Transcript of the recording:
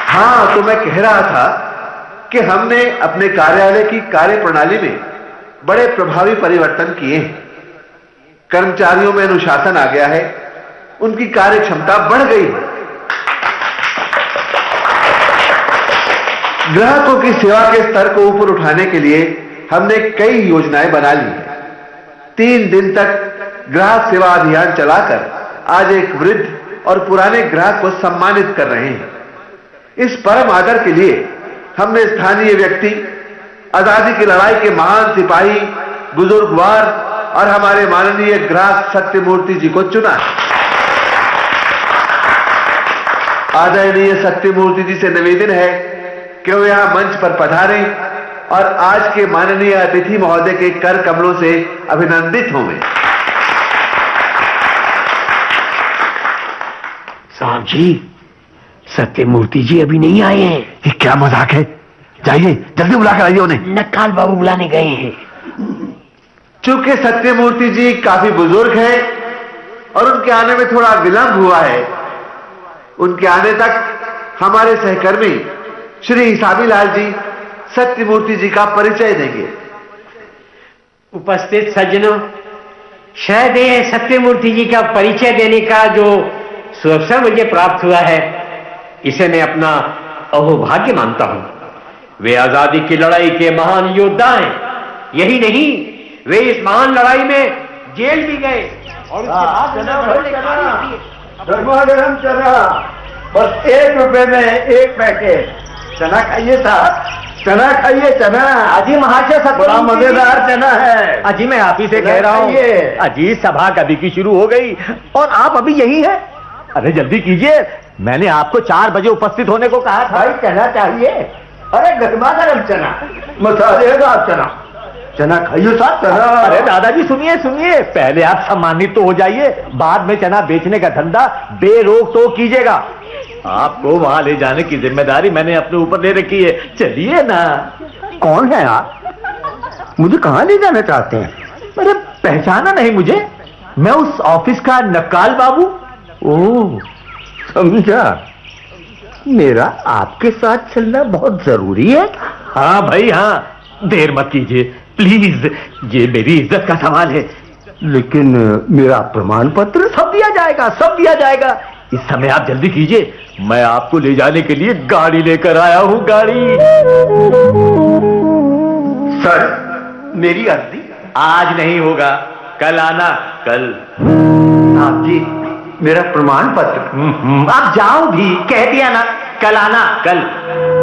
हाँ, तो मैं कह रहा था कि हमने अपने कार्यालय की कार्य प्रणाली में बड़े प्रभावी परिवर्तन किए हैं। कर्मचारियों में अनुशासन आ गया है, उनकी कार्य क्षमता बढ़ गई है। ग्राहकों की सेवा के स्तर को ऊपर उठाने के लिए हमने कई योजनाएं बना ली हैं। 3 दिन तक ग्राहक सेवा अभियान चलाकर आज एक वृद्ध और पुराने ग्राहक को सम्मानित कर रहे हैं। इस परम आदर के लिए हमने स्थानीय व्यक्ति, आजादी की लड़ाई के महान सिपाही, बुजुर्गवार और हमारे माननीय ग्राहक सत्यमूर्ति जी को चुना है। आदरणीय सत्यमूर्ति जी से निवेदन है कि वो यहां मंच पर पधारें और आज के माननीय अतिथि महोदय के कर कमलों से अभिनंदित होंगे। साहब जी, सत्यमूर्ति जी अभी नहीं आए हैं। ये क्या मजाक है? जाइए, जल्दी बुला कर आइए उन्हें। नक्काल बाबू बुलाने गए हैं। चूंकि सत्यमूर्ति जी काफी बुजुर्ग हैं और उनके आने में थोड़ा विलंब हुआ है, उनके आने तक हमारे सहकर्मी श्री हिसाबी लाल जी सत्यमूर्ति जी का परिचय देंगे। उपस्थित सज्जनों, शायद ये सत्यमूर्ति जी का परिचय देने का जो सुअवसर मुझे प्राप्त हुआ है, इसे मैं अपना अहोभाग्य मानता हूं। वे आजादी की लड़ाई के महान योद्धा हैं। यही नहीं, वे इस महान लड़ाई में जेल भी गए और उसके बाद गरम चना, बस 1 रुपए में 1 पैकेट चना खाइए साहब, चना खाइए। चना अजी महाशय, बड़ा मजेदार चना है। अजी मैं आप ही से कह रहा हूँ, अजी सभा कभी की शुरू हो गई और आप अभी यही हैं। अरे जल्दी कीजिए, मैंने आपको 4 बजे उपस्थित होने को कहा था। भाई चना चाहिए? अरे गर्मा गर्म चना, मसालेदार चना, चना खाइए साहब, चना। अरे दादाजी सुनिए सुनिए, पहले आप सम्मानित तो हो जाइए, बाद में चना बेचने का धंधा बेरोक टोक कीजिएगा। आपको वहां ले जाने की जिम्मेदारी मैंने अपने ऊपर ले रखी है, चलिए ना। कौन है आप? मुझे कहां ले जाना चाहते हैं? अरे पहचाना नहीं मुझे? मैं उस ऑफिस का नक्काल बाबू। ओह, समझा। मेरा आपके साथ चलना बहुत जरूरी है। हाँ भाई हाँ, देर मत कीजिए प्लीज, ये मेरी इज्जत का सवाल है। लेकिन मेरा प्रमाण पत्र? सब दिया जाएगा, सब दिया जाएगा। इस समय आप जल्दी कीजिए, मैं आपको ले जाने के लिए गाड़ी लेकर आया हूँ। गाड़ी सर, मेरी अर्जी आज नहीं होगा, कल आना, कल। साहब जी, मेरा प्रमाण पत्र। आप जाओ भी, कह दिया ना, कल आना, कल।